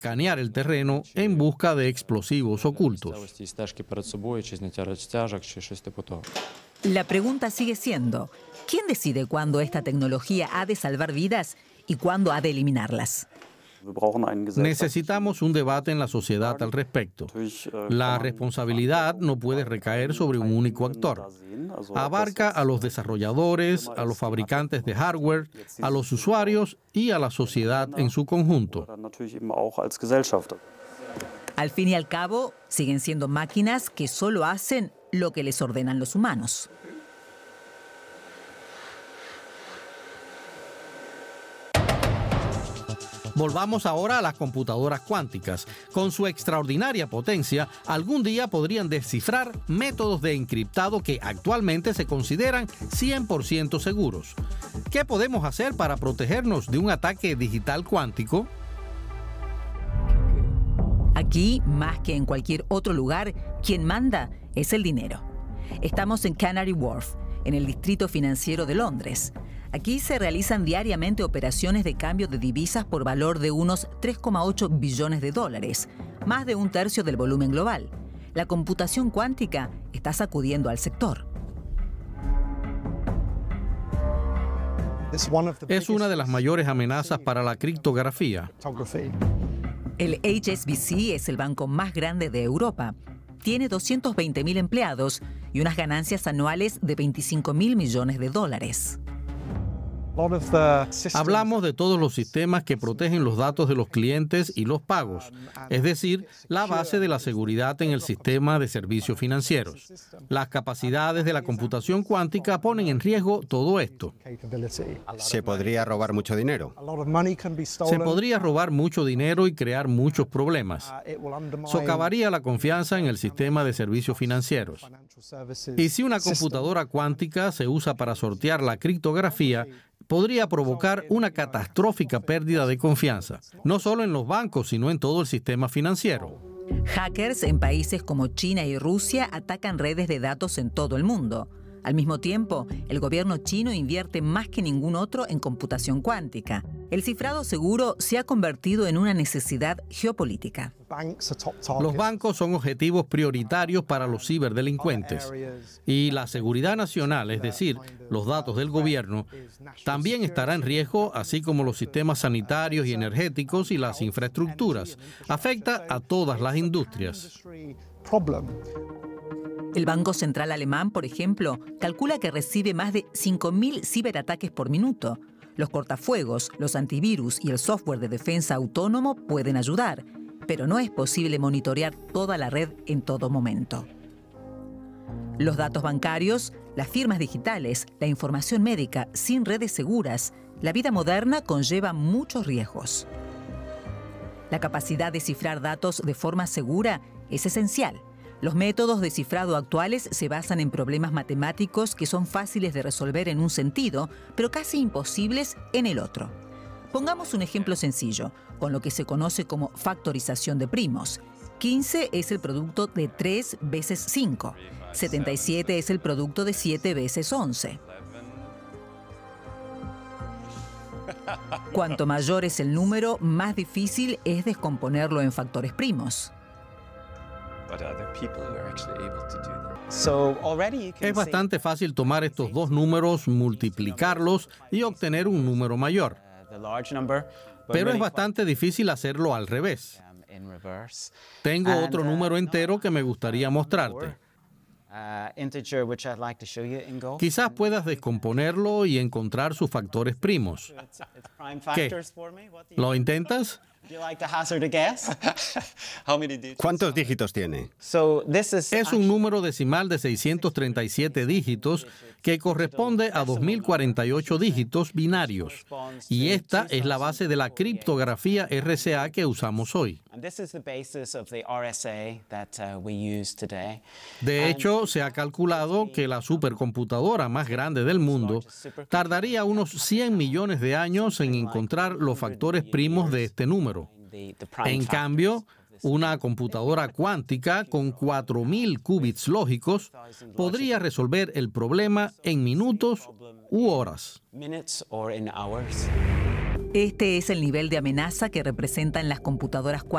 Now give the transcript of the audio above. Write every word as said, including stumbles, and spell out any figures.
escanear el terreno en busca de explosivos ocultos. La pregunta sigue siendo, ¿quién decide cuándo esta tecnología ha de salvar vidas y cuándo ha de eliminarlas? Necesitamos un debate en la sociedad al respecto. La responsabilidad no puede recaer sobre un único actor. Abarca a los desarrolladores, a los fabricantes de hardware, a los usuarios y a la sociedad en su conjunto. Al fin y al cabo, siguen siendo máquinas que solo hacen lo que les ordenan los humanos. Volvamos ahora a las computadoras cuánticas. Con su extraordinaria potencia, algún día podrían descifrar métodos de encriptado que actualmente se consideran cien por ciento seguros. ¿Qué podemos hacer para protegernos de un ataque digital cuántico? Aquí, más que en cualquier otro lugar, quien manda es el dinero. Estamos en Canary Wharf, en el distrito financiero de Londres. Aquí se realizan diariamente operaciones de cambio de divisas por valor de unos tres coma ocho billones de dólares, más de un tercio del volumen global. La computación cuántica está sacudiendo al sector. Es una de las mayores amenazas para la criptografía. El H S B C es el banco más grande de Europa. Tiene doscientos veinte mil empleados y unas ganancias anuales de veinticinco mil millones de dólares. Hablamos de todos los sistemas que protegen los datos de los clientes y los pagos, es decir, la base de la seguridad en el sistema de servicios financieros. Las capacidades de la computación cuántica ponen en riesgo todo esto. ¿Se podría robar mucho dinero? Se podría robar mucho dinero y crear muchos problemas. Socavaría la confianza en el sistema de servicios financieros. Y si una computadora cuántica se usa para sortear la criptografía, podría provocar una catastrófica pérdida de confianza, no solo en los bancos, sino en todo el sistema financiero. Hackers en países como China y Rusia atacan redes de datos en todo el mundo. Al mismo tiempo, el gobierno chino invierte más que ningún otro en computación cuántica. El cifrado seguro se ha convertido en una necesidad geopolítica. Los bancos son objetivos prioritarios para los ciberdelincuentes. Y la seguridad nacional, es decir, los datos del gobierno, también estará en riesgo, así como los sistemas sanitarios y energéticos y las infraestructuras. Afecta a todas las industrias. El Banco Central Alemán, por ejemplo, calcula que recibe más de cinco mil ciberataques por minuto. Los cortafuegos, los antivirus y el software de defensa autónomo pueden ayudar, pero no es posible monitorear toda la red en todo momento. Los datos bancarios, las firmas digitales, la información médica sin redes seguras, la vida moderna conlleva muchos riesgos. La capacidad de cifrar datos de forma segura es esencial. Los métodos de cifrado actuales se basan en problemas matemáticos que son fáciles de resolver en un sentido, pero casi imposibles en el otro. Pongamos un ejemplo sencillo, con lo que se conoce como factorización de primos. quince es el producto de tres veces cinco. setenta y siete es el producto de siete veces once. Cuanto mayor es el número, más difícil es descomponerlo en factores primos. Es bastante fácil tomar estos dos números, multiplicarlos y obtener un número mayor. Pero es bastante difícil hacerlo al revés. Tengo otro número entero que me gustaría mostrarte. Quizás puedas descomponerlo y encontrar sus factores primos. ¿Qué? ¿Lo intentas? ¿Cuántos dígitos tiene? Es un número decimal de seiscientos treinta y siete dígitos que corresponde a dos mil cuarenta y ocho dígitos binarios. Y esta es la base de la criptografía R S A que usamos hoy. De hecho, se ha calculado que la supercomputadora más grande del mundo tardaría unos cien millones de años en encontrar los factores primos de este número. En cambio, una computadora cuántica con cuatro mil qubits lógicos podría resolver el problema en minutos u horas. Este es el nivel de amenaza que representan las computadoras cuánticas